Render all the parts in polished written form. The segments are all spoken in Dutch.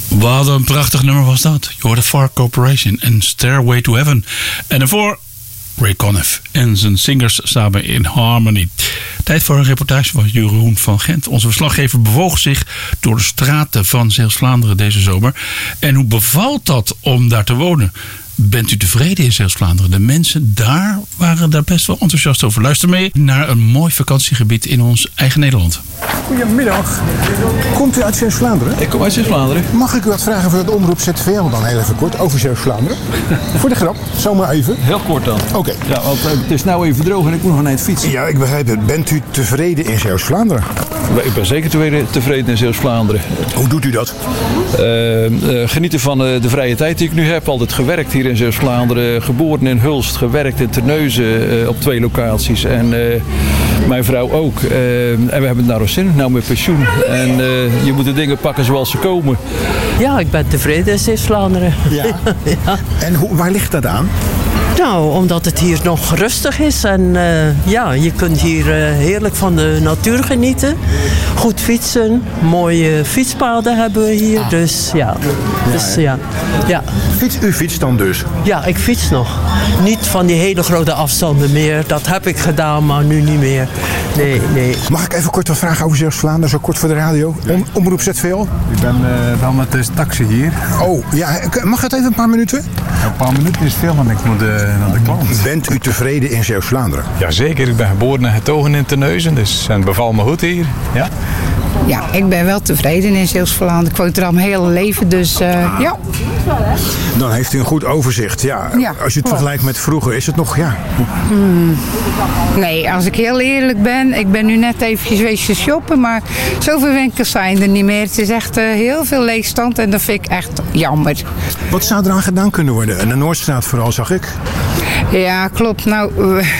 Wat een prachtig nummer was dat. Je hoorde Far Corporation en Stairway to Heaven. En daarvoor Ray Conniff en zijn singers samen in Harmony. Tijd voor een reportage van Jeroen van Gent. Onze verslaggever bewoog zich door de straten van Zeeuws-Vlaanderen deze zomer. En hoe bevalt dat om daar te wonen? Bent u tevreden in Zeeuws-Vlaanderen? De mensen daar waren daar best wel enthousiast over. Luister mee naar een mooi vakantiegebied in ons eigen Nederland. Goedemiddag. Komt u uit Zeeuws-Vlaanderen? Ik kom uit Zeeuws-Vlaanderen. Mag ik u wat vragen voor het omroep ZVL dan heel even kort over Zeeuws-Vlaanderen? Voor de grap, zomaar even. Heel kort dan. Oké. Ja, want het is nou even droog en ik moet nog naar het fietsen. Ja, ik begrijp het. Bent u tevreden in Zeeuws-Vlaanderen? Ik ben zeker tevreden in Zeeuws-Vlaanderen. Hoe doet u dat? Genieten van de vrije tijd die ik nu heb. Altijd gewerkt hier in Zeeuws-Vlaanderen. Geboren in Hulst, gewerkt in Terneuzen op 2 locaties. En mijn vrouw ook. En we hebben het naar ons zin, nou met pensioen. En je moet de dingen pakken zoals ze komen. Ja, ik ben tevreden in Zeeuws-Vlaanderen. Ja. Ja. En waar ligt dat aan? Nou, omdat het hier nog rustig is en ja, je kunt hier heerlijk van de natuur genieten. Goed fietsen, mooie fietspaden hebben we hier, dus ja. Ja. U fietst dan dus? Ja, ik fiets nog. Niet van die hele grote afstanden meer, dat heb ik gedaan, maar nu niet meer. Nee. Mag ik even kort wat vragen over Zeeuws-Vlaanderen, zo kort voor de radio? Omroep ZVL? Ik ben wel met de taxi hier. Oh, ja, mag het even een paar minuten? Ja, een paar minuten is veel, want ik moet naar de klant. Bent u tevreden in Zeeuws-Vlaanderen? Jazeker, ik ben geboren en getogen in Terneuzen, dus het bevalt me goed hier. Ja? Ja, ik ben wel tevreden in Zeeuws-Vlaanderen. Ik woon er al mijn hele leven, dus ja. Dan heeft u een goed overzicht. Ja. Als je het vergelijkt met vroeger, is het nog, ja. Nee, als ik heel eerlijk ben, ik ben nu net eventjes wezen shoppen, maar zoveel winkels zijn er niet meer. Het is echt heel veel leegstand en dat vind ik echt jammer. Wat zou eraan gedaan kunnen worden? En de Noordstraat vooral, zag ik. Ja, klopt. Nou,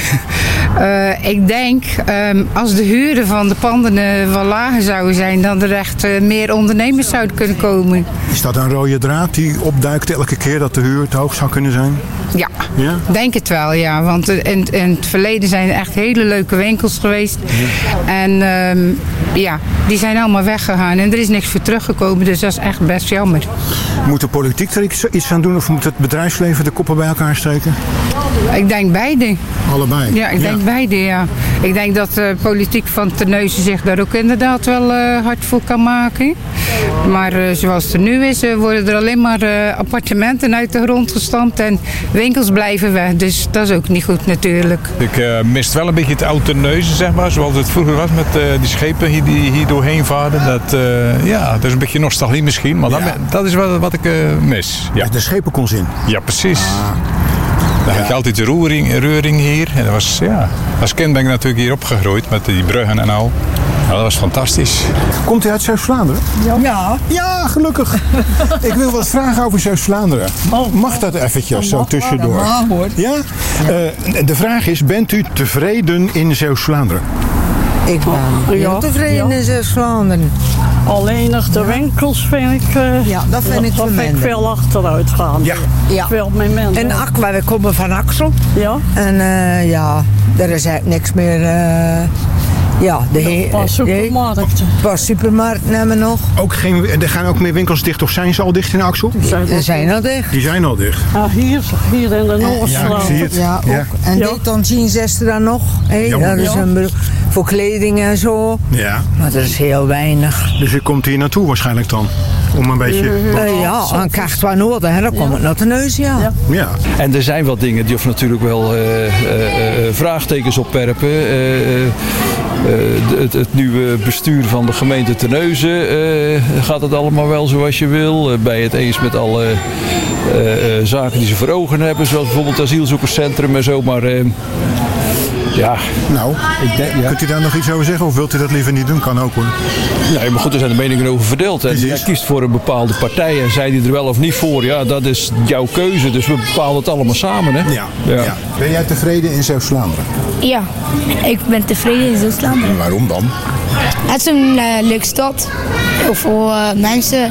ik denk als de huren van de panden wat lager zouden zijn, dan er echt meer ondernemers zouden kunnen komen. Is dat een rode draad die opduikt elke keer dat de huur te hoog zou kunnen zijn? Ja, denk het wel, ja. Want in het verleden zijn er echt hele leuke winkels geweest. Ja. En die zijn allemaal weggegaan en er is niks voor teruggekomen. Dus dat is echt best jammer. Moet de politiek er iets aan doen of moet het bedrijfsleven de koppen bij elkaar steken? Ik denk beide. Allebei? Ja, ik denk beide, ja. Ik denk dat de politiek van Terneuzen zich daar ook inderdaad wel hard voor kan maken. Maar zoals het er nu is, worden er alleen maar appartementen uit de grond gestampt en winkels blijven weg. Dus dat is ook niet goed natuurlijk. Ik mist wel een beetje het oude Terneuzen, zeg maar, zoals het vroeger was met die schepen die hier doorheen varen. Dat is een beetje nostalgie misschien, maar dat is wat ik mis. Ja. De schepenkonzin? Ja, precies. Dan had je altijd de reuring hier. En dat was, als kind ben ik natuurlijk hier opgegroeid met die bruggen en al. Ja, dat was fantastisch. Komt u uit Zeeuws-Vlaanderen? Ja. Ja, gelukkig. Ik wil wat vragen over Zeeuws-Vlaanderen. Mag dat eventjes zo tussendoor? Ja, hoor. Ja? De vraag is, bent u tevreden in Zeeuws-Vlaanderen? Ik ben heel tevreden in Zeeuws-Vlaanderen. Alleen nog de winkels vind ik... dat vind ik verminderd. veel achteruit gaan. Ja. Veel meer minder. En Aqua, we komen van Axel. Ja. En er is eigenlijk niks meer... Een paar supermarkten. Een paar supermarkten hebben we nog. Er gaan ook meer winkels dicht, of zijn ze al dicht in Axel? Ze zijn al dicht. Die zijn al dicht. Hier in de Noordstraat. Ja, ik zie het. Ja, ook. Ja. En Dayton is er dan nog. Dat is voor kleding en zo. Ja. Maar dat is heel weinig. Dus u komt hier naartoe waarschijnlijk dan? Om een beetje... en krijgt wat nodig. Dan komt het naar de neus, ja. En er zijn wat dingen die of natuurlijk wel vraagtekens opwerpen. Het nieuwe bestuur van de gemeente Terneuzen, gaat het allemaal wel zoals je wil? Ben je het eens met alle zaken die ze voor ogen hebben, zoals bijvoorbeeld het asielzoekerscentrum en zo, maar... Nou, kunt u daar nog iets over zeggen of wilt u dat liever niet doen? Kan ook hoor. Nee, maar goed, er zijn de meningen over verdeeld. En jij kiest voor een bepaalde partij en zij die er wel of niet voor, dat is jouw keuze. Dus we bepalen het allemaal samen, hè? Ja. Ben jij tevreden in Zeeuws-Vlaanderen? Ja, ik ben tevreden in Zeeuws-Vlaanderen. En waarom dan? Het is een leuke stad. Heel veel mensen.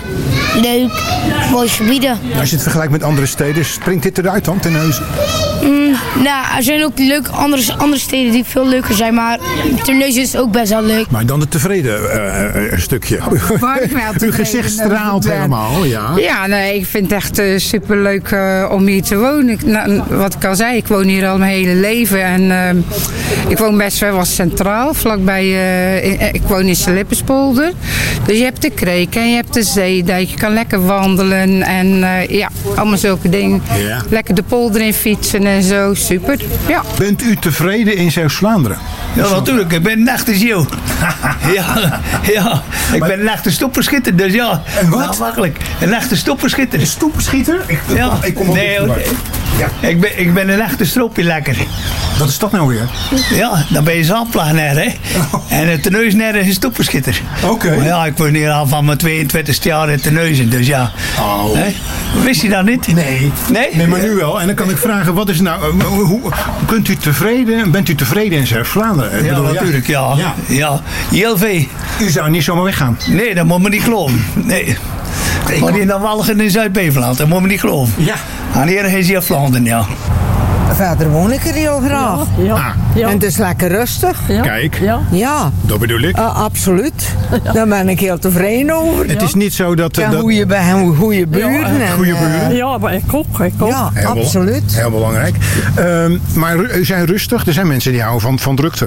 leuk, mooie gebieden. Als je het vergelijkt met andere steden, springt dit eruit dan, Terneuzen? Nou, er zijn ook andere steden die veel leuker zijn, maar Terneuzen is ook best wel leuk. Maar dan het tevreden stukje. Waar ik wel Uw gezicht straalt helemaal, ja. Ja, nee, ik vind het echt superleuk om hier te wonen. Wat ik al zei, ik woon hier al mijn hele leven. En ik woon best wel centraal, vlakbij, ik woon in Sint-Lippenspolder. Dus je hebt de Kreek en je hebt de Zeedijk. Je kan lekker wandelen en ja, allemaal zulke dingen. Ja. Lekker de polder in fietsen en zo, super. Ja. Bent u tevreden in Zeeuws-Vlaanderen? Ja, natuurlijk. Ik ben een echte Zeeuw. ja. Ik ben een echte stopperschitter, dus ja. En wat? Nou, makkelijk. Een echte stopperschieter. Een stoepenschieter? Ik kom op ik ben een echte stroopje-lekker. Wat is dat nou weer? Ja, dan ben je zandplagenaar, hè. En een Terneuzenaar is een stopperschitter. Oké. Maar ja, ik woon hier al van mijn 22e jaar in Terneuzen, dus ja. Oh. Hè? Wist je dat niet? Nee. Nee, maar nu wel. En dan kan ik vragen, wat is nou, bent u tevreden in Zeeuws-Vlaanderen? Ja, natuurlijk, ja. Heel veel. U zou niet zomaar weggaan? Nee, dat moet me niet geloven. Nee. Maar die naar Walgen in Zuid-Beveland, dat moet me niet geloven. Ja. En hier is hij Vlaanderen, ja. Verder woon ik er heel graag. Ja. En het is lekker rustig. Ja. Kijk, Ja, dat bedoel ik. absoluut. Daar ben ik heel tevreden over. Het is niet zo dat... En goede buren. En, goede buren. Ja, maar ik ook. Ja, absoluut. Heel belangrijk. Maar u zijn rustig. Er zijn mensen die houden van drukte.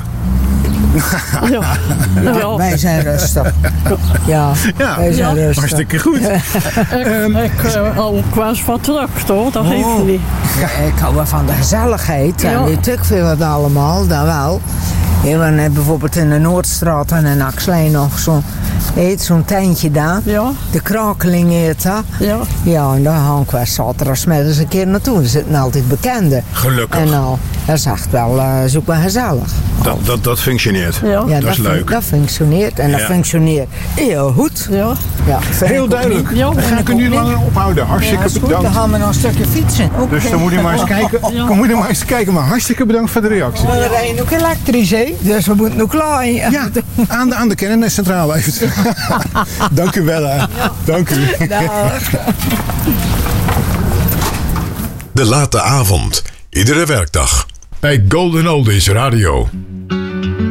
Ja. Wij zijn rustig. Ja, wij zijn rustig. Hartstikke goed. Ik ook wel eens wat druk, hoor. Dat heeft niet. Ik hou wel van de gezelligheid. En weet ik veel wat allemaal, dat wel. Ja, we hebben bijvoorbeeld in de Noordstraat en in Axlijn nog zo'n tentje daar. Ja. De Krakeling heet dat. Ja. Ja, en daar gaan we zaterdagmiddags een keer naartoe. Er zitten altijd bekenden. Gelukkig. En dat is echt wel, is ook wel gezellig. Dat functioneert. Ja. Dat is leuk. Dat functioneert. En dat functioneert heel goed. Ja. Ja, Heel duidelijk. Ja, Dan ga ik er nu langer ophouden. Hartstikke dan bedankt. gaan we nog een stukje fietsen. Dus dan moet u maar eens kijken. Dan moet u maar eens kijken. Maar hartstikke bedankt voor de reactie. We rijden ook elektrisch, hè? Dus we moeten nog klaar. Ja, aan de kerncentrale even. Dank u wel, hè. Dank u. De late avond. Iedere werkdag. Bij Golden Oldies Radio.